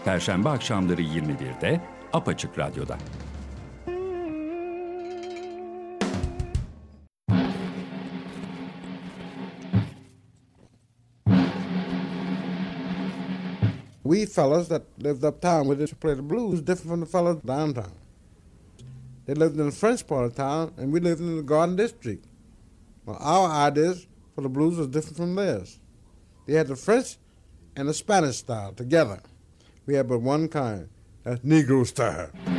Perşembe akşamları 21'de Apaçık Radyo'da. We fellas that lived uptown, we just play the blues different from the fellas downtown. They lived in the French part of town, and we lived in the Garden District. Well, our ideas for the blues was different from theirs. They had the French and the Spanish style together. We had but one kind, that's Negro style.